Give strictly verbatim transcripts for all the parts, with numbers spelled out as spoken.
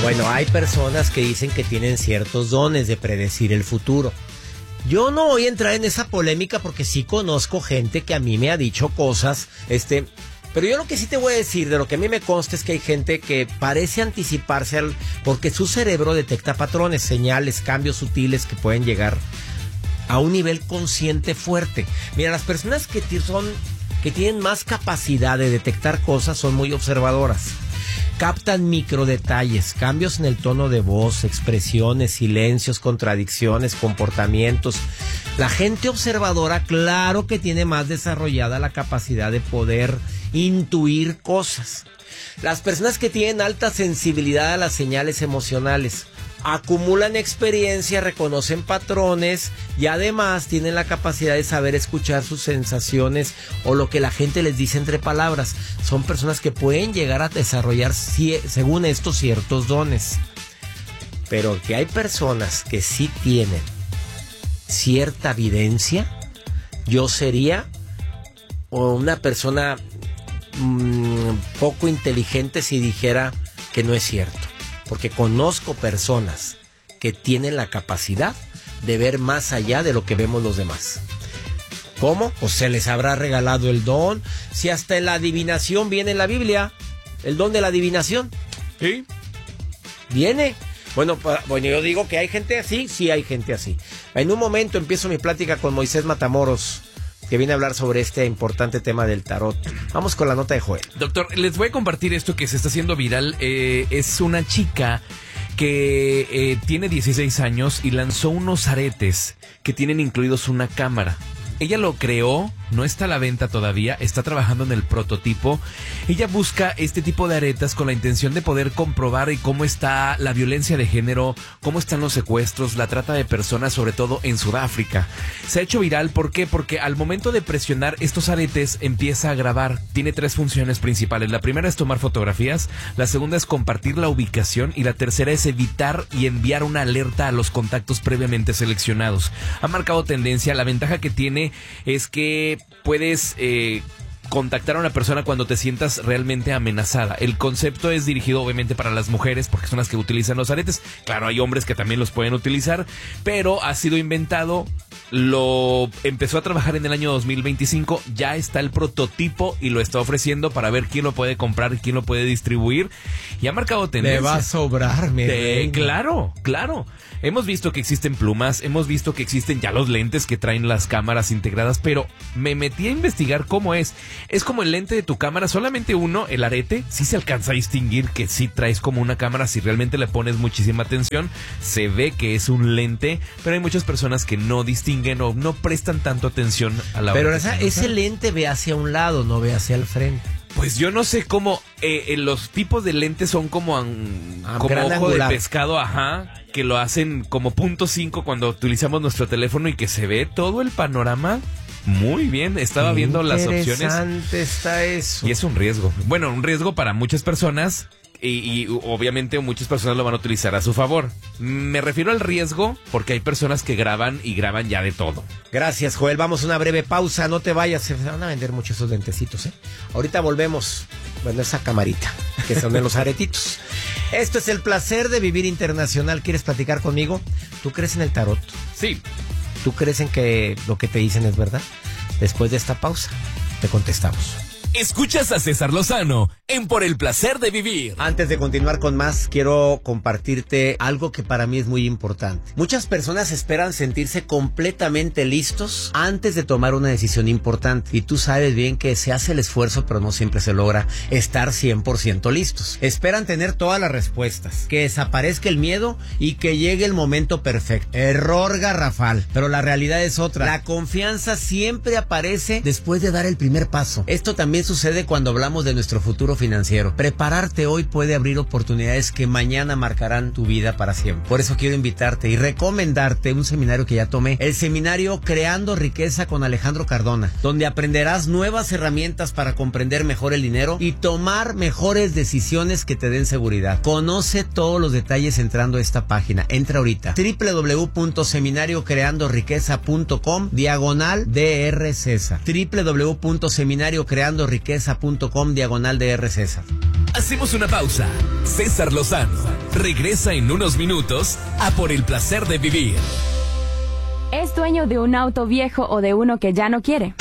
Bueno, hay personas que dicen que tienen ciertos dones de predecir el futuro. Yo no voy a entrar en esa polémica porque sí conozco gente que a mí me ha dicho cosas, este... Pero yo lo que sí te voy a decir, de lo que a mí me consta, es que hay gente que parece anticiparse al, porque su cerebro detecta patrones, señales, cambios sutiles que pueden llegar a un nivel consciente fuerte. Mira, las personas que, t- son, que tienen más capacidad de detectar cosas son muy observadoras. Captan microdetalles, cambios en el tono de voz, expresiones, silencios, contradicciones, comportamientos. La gente observadora, claro que tiene más desarrollada la capacidad de poder intuir cosas. Las personas que tienen alta sensibilidad a las señales emocionales acumulan experiencia, reconocen patrones y además tienen la capacidad de saber escuchar sus sensaciones o lo que la gente les dice entre palabras. Son personas que pueden llegar a desarrollar, según esto, ciertos dones. Pero que hay personas que sí tienen cierta evidencia, yo sería una persona mmm, poco inteligente si dijera que no es cierto. Porque conozco personas que tienen la capacidad de ver más allá de lo que vemos los demás. ¿Cómo? Pues se les habrá regalado el don. Si hasta en la adivinación viene en la Biblia, el don de la adivinación. ¿Sí? ¿Viene? Bueno, pa, bueno, yo digo que hay gente así, sí hay gente así. En un momento empiezo mi plática con Moisés Matamoros, que viene a hablar sobre este importante tema del tarot. Vamos con la nota de Joel. Doctor, les voy a compartir esto que se está haciendo viral. Eh, es una chica que eh, tiene dieciséis años y lanzó unos aretes que tienen incluidos una cámara. Ella lo creó, no está a la venta todavía, está trabajando en el prototipo. Ella busca este tipo de aretas con la intención de poder comprobar cómo está la violencia de género, cómo están los secuestros, la trata de personas, sobre todo en Sudáfrica. Se ha hecho viral, ¿por qué? Porque al momento de presionar estos aretes empieza a grabar. Tiene tres funciones principales. La primera es tomar fotografías, la segunda es compartir la ubicación y la tercera es evitar y enviar una alerta a los contactos previamente seleccionados. Ha marcado tendencia. La ventaja que tiene es que puedes eh, contactar a una persona cuando te sientas realmente amenazada. El concepto es dirigido obviamente para las mujeres porque son las que utilizan los aretes. Claro, hay hombres que también los pueden utilizar, pero ha sido inventado, lo empezó a trabajar en el año dos mil veinticinco, ya está el prototipo y lo está ofreciendo para ver quién lo puede comprar y quién lo puede distribuir. Y ha marcado tendencia. Me va a sobrar, mi de, Claro, claro. Hemos visto que existen plumas, hemos visto que existen ya los lentes que traen las cámaras integradas, pero me metí a investigar cómo es. Es como el lente de tu cámara, solamente uno, el arete, sí se alcanza a distinguir que sí traes como una cámara, si realmente le pones muchísima atención, se ve que es un lente, pero hay muchas personas que no distinguen o no prestan tanto atención a la hora. Pero esa, ese lente ve hacia un lado, no ve hacia el frente. Pues yo no sé cómo, eh, los tipos de lentes son como, an, ah, como ojo angular. de pescado, ajá, que lo hacen como punto cinco cuando utilizamos nuestro teléfono y que se ve todo el panorama muy bien. Estaba viendo las opciones. Interesante está eso. Y es un riesgo. Bueno, un riesgo para muchas personas. Y, y obviamente muchas personas lo van a utilizar a su favor. Me refiero al riesgo porque hay personas que graban y graban ya de todo. Gracias, Joel. Vamos a una breve pausa. No te vayas. Se van a vender muchos esos lentecitos, ¿eh? Ahorita volvemos. Bueno, esa camarita, que son de los aretitos. Esto es el placer de vivir internacional. ¿Quieres platicar conmigo? ¿Tú crees en el tarot? Sí. ¿Tú crees en que lo que te dicen es verdad? Después de esta pausa, te contestamos. Escuchas a César Lozano en Por el Placer de Vivir. Antes de continuar con más, quiero compartirte algo que para mí es muy importante. Muchas personas esperan sentirse completamente listos antes de tomar una decisión importante. Y tú sabes bien que se hace el esfuerzo, pero no siempre se logra estar cien por ciento listos. Esperan tener todas las respuestas, que desaparezca el miedo y que llegue el momento perfecto. Error garrafal. Pero la realidad es otra. La confianza siempre aparece después de dar el primer paso. Esto también sucede cuando hablamos de nuestro futuro financiero. Prepararte hoy puede abrir oportunidades que mañana marcarán tu vida para siempre. Por eso quiero invitarte y recomendarte un seminario que ya tomé, el seminario Creando Riqueza con Alejandro Cardona, donde aprenderás nuevas herramientas para comprender mejor el dinero y tomar mejores decisiones que te den seguridad. Conoce todos los detalles entrando a esta página. Entra ahorita doble u doble u doble u punto seminario creando riqueza punto com diagonal D R César. doble u doble u doble u punto seminario creando riqueza punto com diagonal D R nombre César. Hacemos una pausa. César Lozano regresa en unos minutos a Por el Placer de Vivir. ¿Es dueño de un auto viejo o de uno que ya no quiere?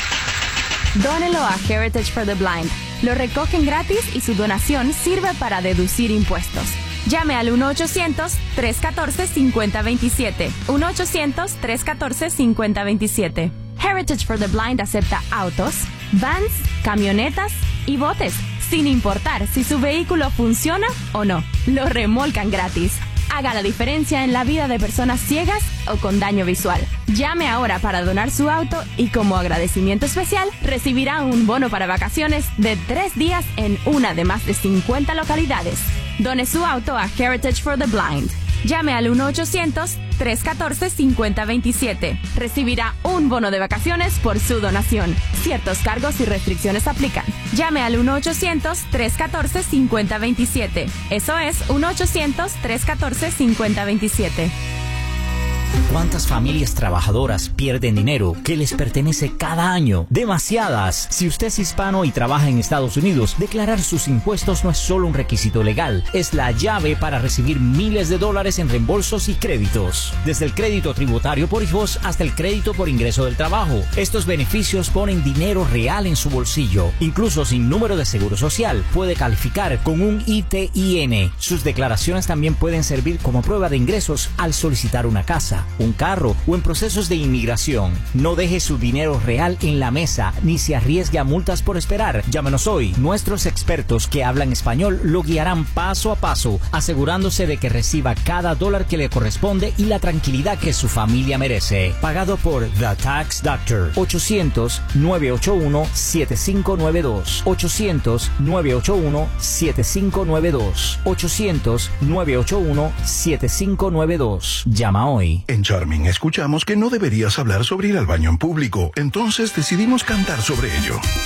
Dónelo a Heritage for the Blind. Lo recogen gratis y su donación sirve para deducir impuestos. Llame al uno ochocientos, tres uno cuatro, cinco cero dos siete. uno ochocientos, tres uno cuatro, cinco cero dos siete. Heritage for the Blind acepta autos, vans, camionetas y botes, sin importar si su vehículo funciona o no. Lo remolcan gratis. Haga la diferencia en la vida de personas ciegas o con daño visual. Llame ahora para donar su auto y como agradecimiento especial recibirá un bono para vacaciones de tres días en una de más de cincuenta localidades. Done su auto a Heritage for the Blind. Llame al uno ochocientos, tres uno cuatro, cinco cero dos siete. Recibirá un bono de vacaciones por su donación. Ciertos cargos y restricciones aplican. Llame al uno ochocientos, tres uno cuatro, cinco cero dos siete. Eso es uno ochocientos, tres uno cuatro, cinco cero dos siete. ¿Cuántas familias trabajadoras pierden dinero que les pertenece cada año? Demasiadas. Si usted es hispano y trabaja en Estados Unidos, declarar sus impuestos no es solo un requisito legal, es la llave para recibir miles de dólares en reembolsos y créditos. Desde el crédito tributario por hijos hasta el crédito por ingreso del trabajo. Estos beneficios ponen dinero real en su bolsillo. Incluso sin número de seguro social, puede calificar con un I T I N. Sus declaraciones también pueden servir como prueba de ingresos al solicitar una casa, un carro o en procesos de inmigración. No deje su dinero real en la mesa ni se arriesgue a multas por esperar. Llámenos hoy. Nuestros expertos que hablan español lo guiarán paso a paso, asegurándose de que reciba cada dólar que le corresponde y la tranquilidad que su familia merece. Pagado por The Tax Doctor. ochocientos, nueve ocho uno, siete cinco nueve dos. ochocientos, nueve ocho uno, siete cinco nueve dos. ochocientos, nueve ocho uno, siete cinco nueve dos. Llama hoy. En Charming escuchamos que no deberías hablar sobre ir al baño en público, entonces decidimos cantar sobre ello.